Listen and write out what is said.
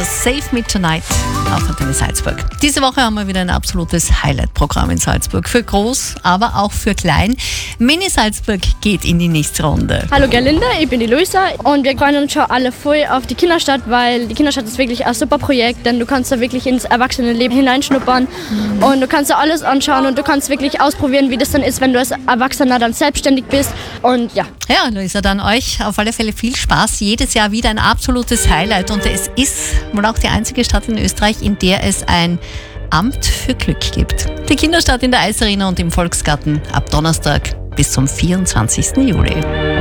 das Save Me Tonight auf Antenne Salzburg. Diese Woche haben wir wieder ein absolutes Highlight-Programm in Salzburg. Für groß, aber auch für klein. Mini Salzburg geht in die nächste Runde. Hallo Gerlinde, ich bin die Luisa und wir freuen uns schon alle voll auf die Kinderstadt, weil die Kinderstadt ist wirklich ein super Projekt, denn du kannst da wirklich ins Erwachsenenleben hineinschnuppern und du kannst da alles anschauen und du kannst wirklich ausprobieren, wie das dann ist, wenn du als Erwachsener dann selbstständig bist und ja. Ja, Luisa, dann euch auf alle Fälle viel Spaß. Jedes Jahr wieder ein absolutes Highlight und es ist wohl auch die einzige Stadt in Österreich, in der es ein Amt für Glück gibt. Die Kinderstadt in der Eisarena und im Volksgarten ab Donnerstag bis zum 24. Juli.